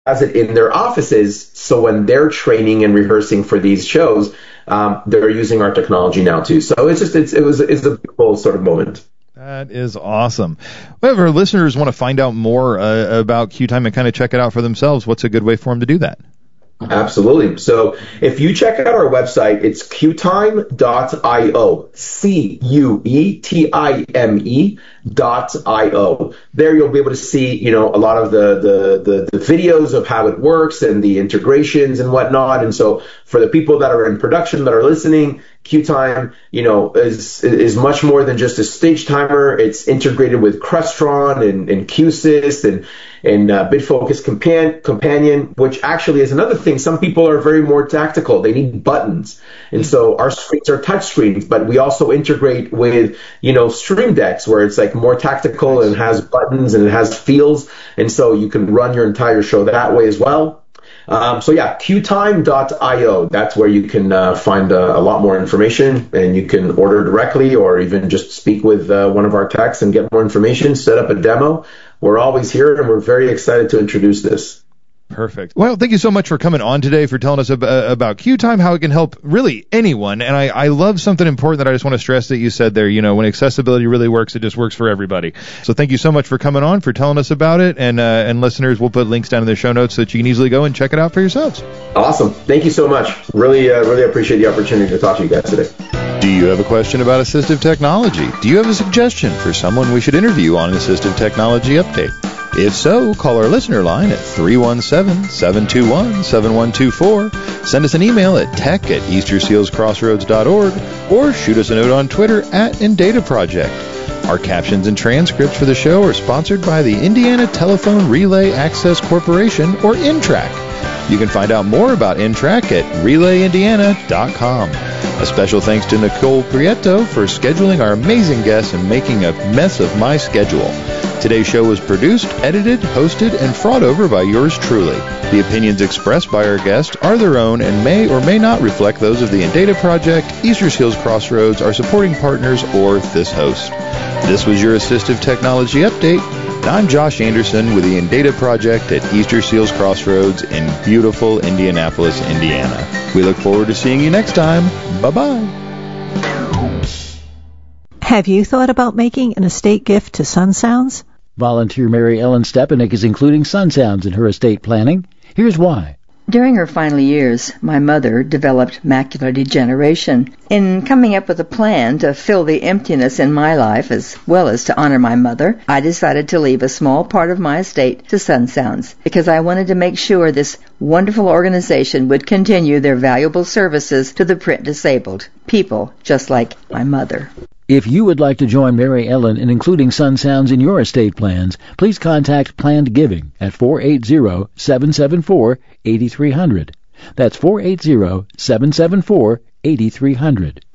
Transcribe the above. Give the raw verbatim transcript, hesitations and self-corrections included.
has it in their offices. So when they're training and rehearsing for these shows, um, they're using our technology now too. So it's just, it's, it was, it's a beautiful sort of moment. That is awesome. Well, if our listeners want to find out more uh, about QTime and kind of check it out for themselves, what's a good way for them to do that? Absolutely. So if you check out our website, it's cuetime dot io, C U E T I M E dot I O. There you'll be able to see, you know, a lot of the, the, the, the videos of how it works and the integrations and whatnot. And so for the people that are in production that are listening, QTime, you know, is is much more than just a stage timer. It's integrated with Crestron and, and QSYS and and uh, BitFocus Compan- Companion, which actually is another thing. Some people are very more tactical. They need buttons. And so our screens are touch screens, but we also integrate with, you know, Stream Decks, where it's like more tactical and has buttons and it has feels. And so you can run your entire show that way as well. Um, so yeah, cuetime dot io. That's where you can uh, find uh, a lot more information, and you can order directly or even just speak with uh, one of our techs and get more information, set up a demo. We're always here, and we're very excited to introduce this. Perfect. Well, thank you so much for coming on today, for telling us ab- about QTime, how it can help really anyone. And I, I love something important that I just want to stress that you said there. You know, when accessibility really works, it just works for everybody. So thank you so much for coming on, for telling us about it. And uh, and listeners, we'll put links down in the show notes so that you can easily go and check it out for yourselves. Awesome. Thank you so much. Really, uh, really appreciate the opportunity to talk to you guys today. Do you have a question about assistive technology? Do you have a suggestion for someone we should interview on an assistive technology update? If so, call our listener line at three one seven, seven two one, seven one two four, send us an email at tech at easter seals crossroads dot org, or shoot us a note on Twitter at Indata Project. Our captions and transcripts for the show are sponsored by the Indiana Telephone Relay Access Corporation, or INTRAC. You can find out more about INTRAC at relay indiana dot com. A special thanks to Nicole Prieto for scheduling our amazing guests and making a mess of my schedule. Today's show was produced, edited, hosted, and fraud over by yours truly. The opinions expressed by our guests are their own and may or may not reflect those of the Indata Project, Easter Seals Crossroads, our supporting partners, or this host. This was your Assistive Technology Update. I'm Josh Anderson with the Indata Project at Easter Seals Crossroads in beautiful Indianapolis, Indiana. We look forward to seeing you next time. Bye-bye. Have you thought about making an estate gift to Sun Sounds? Volunteer Mary Ellen Stepanek is including Sun Sounds in her estate planning. Here's why. During her final years, my mother developed macular degeneration. In coming up with a plan to fill the emptiness in my life as well as to honor my mother, I decided to leave a small part of my estate to Sun Sounds because I wanted to make sure this wonderful organization would continue their valuable services to the print disabled, people just like my mother. If you would like to join Mary Ellen in including Sun Sounds in your estate plans, please contact Planned Giving at four eight zero, seven seven four, eight three zero zero. That's four eight zero, seven seven four, eight three zero zero.